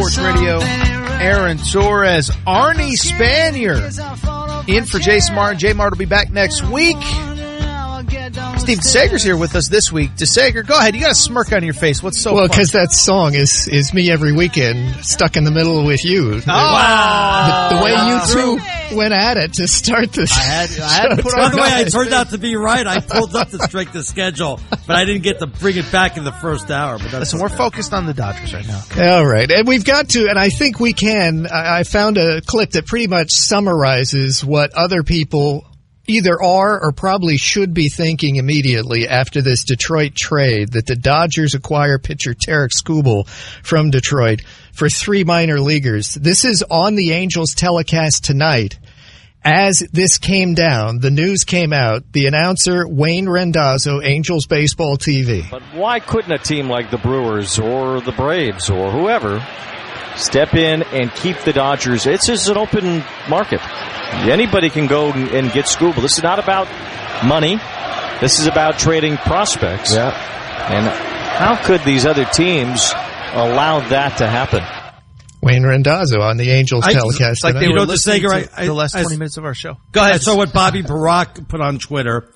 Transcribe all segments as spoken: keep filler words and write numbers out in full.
Sports Radio. Aaron Torres, Arnie Spanier in for Jason Martin. Jay Martin will be back next week. Steve DeSager's here with us this week. DeSager, go ahead. You got a smirk on your face. What's so Well, fun? because that song is, is me every weekend, stuck in the middle with you. Oh, wow. The, the way you two went at it to start this. I had, I had to put By on the way, I guys. turned out to be right. I pulled up the strength of schedule, but I didn't get to bring it back in the first hour. But that's Listen, we're focused on the Dodgers right now. All right. And we've got to, and I think we can, I, I found a clip that pretty much summarizes what other people either are or probably should be thinking immediately after this Detroit trade that the Dodgers acquire pitcher Tarek Skubal from Detroit for three minor leaguers. This is on the Angels telecast tonight. As this came down, the news came out, the announcer, Wayne Rendazzo, Angels Baseball T V. But why couldn't a team like the Brewers or the Braves or whoever step in and keep the Dodgers? It's just an open market. Anybody can go and get Skubal. This is not about money. This is about trading prospects. Yeah. And how could these other teams allow that to happen? Wayne Rendazzo on the Angels I- telecast It's like tonight. they You were know, listening DeSager, to I- the last I- twenty minutes of our show. Go ahead. I saw what Bobby Barack put on Twitter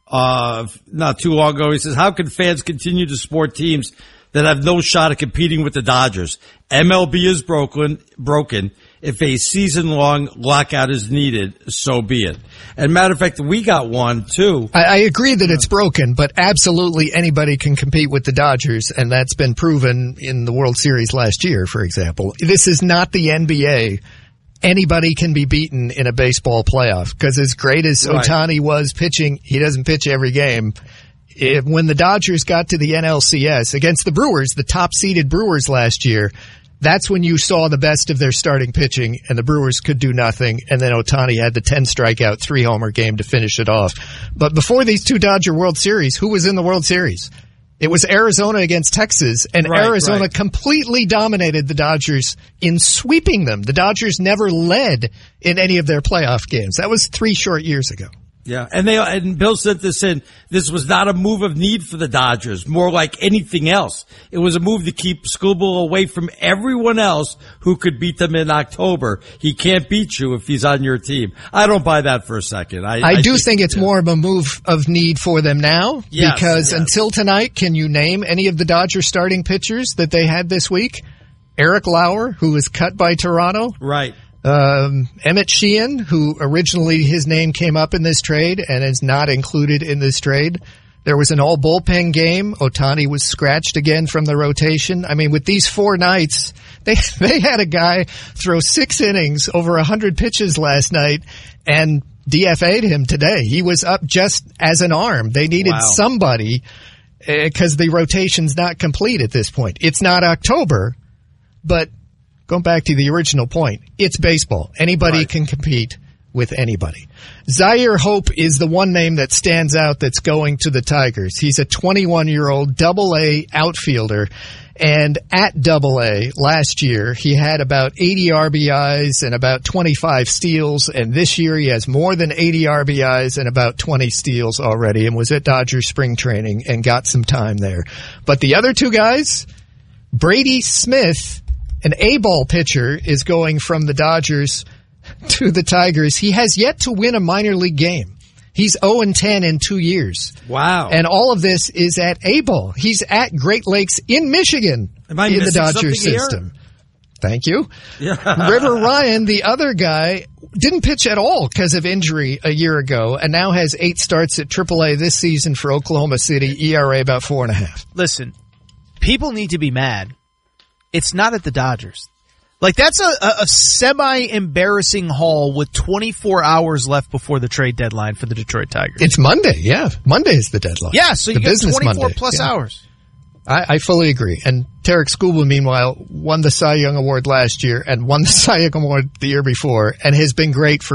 uh, not too long ago. He says, how can fans continue to support teams that have no shot at competing with the Dodgers? M L B is broken. broken. If a season-long lockout is needed, so be it. And matter of fact, we got one, too. I, I agree that it's broken, but absolutely anybody can compete with the Dodgers, and that's been proven in the World Series last year, for example. This is not the N B A. Anybody can be beaten in a baseball playoff, because as great as Right. Ohtani was pitching, he doesn't pitch every game. If, when the Dodgers got to the N L C S against the Brewers, the top-seeded Brewers last year, that's when you saw the best of their starting pitching, and the Brewers could do nothing, and then Ohtani had the ten strikeout, three homer game to finish it off. But before these two Dodger World Series, who was in the World Series? It was Arizona against Texas, and Right, Arizona right. completely dominated the Dodgers in sweeping them. The Dodgers never led in any of their playoff games. That was three short years ago. Yeah, and they and Bill sent this in. This was not a move of need for the Dodgers, more like anything else. It was a move to keep Skubal away from everyone else who could beat them in October. He can't beat you if he's on your team. I don't buy that for a second. I, I, I do think, think it's yeah. more of a move of need for them now, yes, because yes. until tonight, can you name any of the Dodgers starting pitchers that they had this week? Eric Lauer, who was cut by Toronto. Right. Um, Emmett Sheehan, who originally his name came up in this trade and is not included in this trade. There was an all bullpen game. Ohtani was scratched again from the rotation. I mean, with these four nights, they, they had a guy throw six innings over a hundred pitches last night and D F A'd him today. He was up just as an arm. They needed wow. somebody because uh, the rotation's not complete at this point. It's not October, but going back to the original point, it's baseball. Anybody right. can compete with anybody. Zaire Hope is the one name that stands out that's going to the Tigers. He's a twenty-one-year-old double-A outfielder, and at double-A last year, he had about eighty R B Is and about twenty-five steals, and this year he has more than eighty R B Is and about twenty steals already, and was at Dodgers spring training and got some time there. But the other two guys, Brady Smith, an A-ball pitcher, is going from the Dodgers to the Tigers. He has yet to win a minor league game. He's oh and ten in two years. Wow. And all of this is at A-ball. He's at Great Lakes in Michigan Am I in the missing Dodger something here? system. Thank you. Yeah. River Ryan, the other guy, didn't pitch at all because of injury a year ago and now has eight starts at triple A this season for Oklahoma City, E R A about four and a half. Listen, people need to be mad. It's not at the Dodgers. Like, that's a, a, a semi-embarrassing haul with twenty-four hours left before the trade deadline for the Detroit Tigers. It's Monday, yeah. Monday is the deadline. Yeah, so you the got business twenty-four Monday. plus yeah. hours. I, I fully agree. And Tarek Skubal, meanwhile, won the Cy Young Award last year and won the Cy Young Award the year before and has been great for